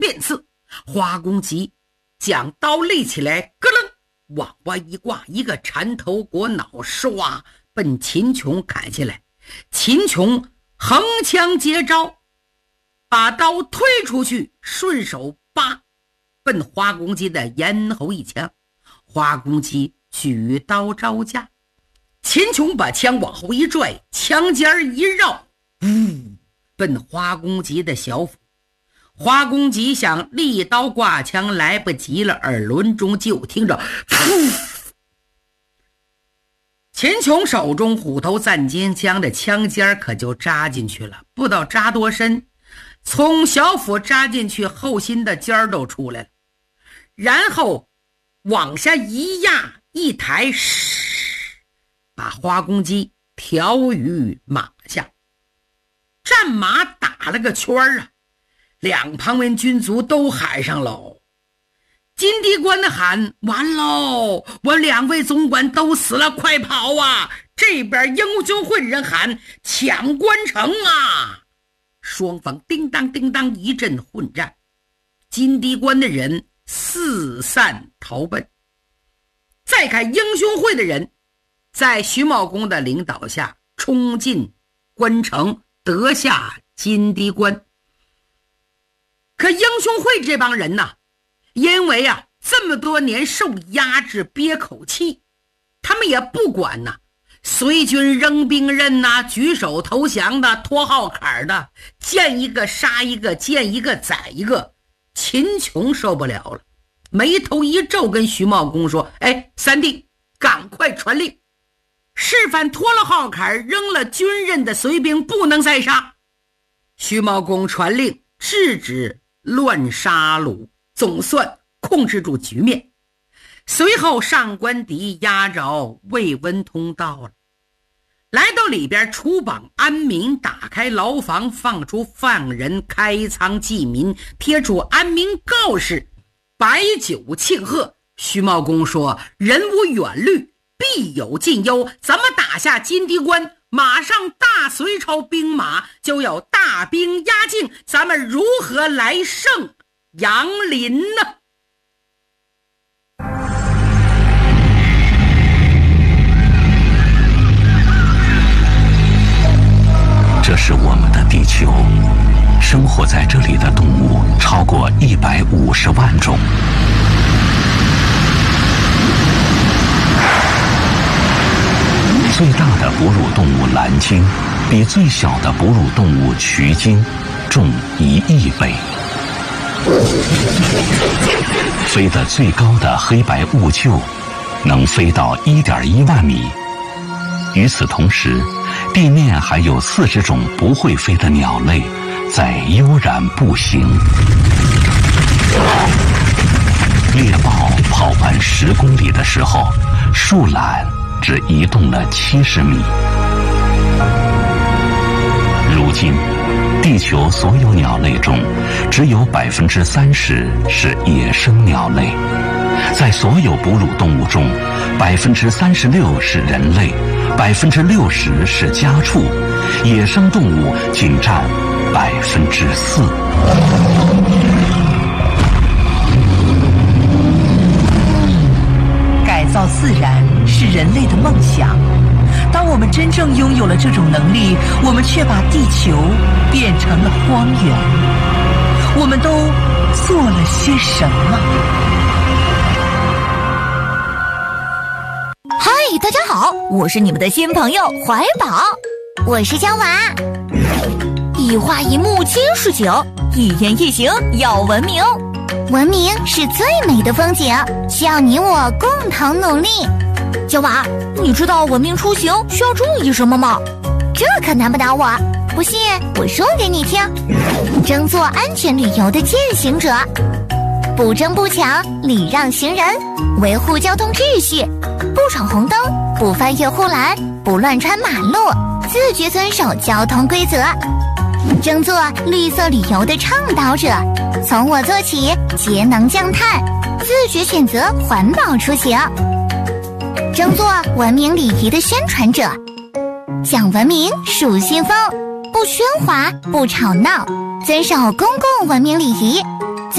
剑刺，花公鸡将刀立起来，咯楞往外一挂，一个缠头裹脑，唰奔秦琼砍下来。秦琼横枪接招，把刀推出去，顺手拔奔花公鸡的咽喉一枪。花公鸡举刀招架，秦琼把枪往后一拽，枪尖一绕，奔花公鸡的小腹。花公鸡想立刀挂枪，来不及了，耳轮中就听着秦琼手中虎头赞金枪的枪尖可就扎进去了，不知道扎多深，从小腹扎进去，后心的尖儿都出来了，然后往下一压一抬，把花公鸡调于马下。战马打了个圈啊，两旁边军卒都喊上喽。金地官的喊完喽，我两位总管都死了，快跑啊！这边英雄会的人喊抢关城啊！双方叮当叮当一阵混战，金地官的人四散逃奔。再看英雄会的人在徐茂公的领导下冲进关城，得下金地关。可英雄会这帮人呢，因为这么多年受压制憋口气，他们也不管随军扔兵刃举手投降的，拖号坎的，见一个杀一个，见一个宰一个。秦琼受不了了，眉头一皱，跟徐茂公说：三弟，赶快传令，示范脱了号坎扔了军刃的随兵不能再杀。徐茂公传令制止乱杀戮，总算控制住局面。随后上官迪押着魏文通到了，来到里边除绑安民，打开牢房，放出犯人，开仓济民，贴出安民告示，摆酒庆贺。徐茂公说：人无远虑，必有近忧，咱们打下金地关，马上大隋朝兵马就要大兵压境，咱们如何来胜杨林呢？ 这是我们的地球，生活在这里的动物超过150万种。最大的哺乳动物蓝鲸比最小的哺乳动物渠鲸重1亿倍。飞得最高的黑白兀鹫能飞到1.1万米。与此同时，地面还有40种不会飞的鸟类在悠然步行。猎豹跑完10公里的时候，树懒只移动了70米。如今，地球所有鸟类中，只有30%是野生鸟类。在所有哺乳动物中，36%是人类，60%是家畜，野生动物仅占4%。 改造自然是人类的梦想。当我们真正拥有了这种能力，我们却把地球变成了荒原。我们都做了些什么？ 嗨，大家好，我是你们的新朋友怀宝。 我是娇娃。 一花一木皆是景，一言一行要文明。 文明是最美的风景，需要你我共同努力。 娇娃，你知道文明出行需要注意什么吗？ 这可难不倒我，不信我说给你听。争做安全旅游的践行者，不争不抢，礼让行人，维护交通秩序，不闯红灯，不翻越护栏，不乱穿马路，自觉遵守交通规则。争做绿色旅游的倡导者，从我做起，节能降碳，自觉选择环保出行。争做文明礼仪的宣传者，讲文明树新风，不喧哗，不吵闹，遵守公共文明礼仪，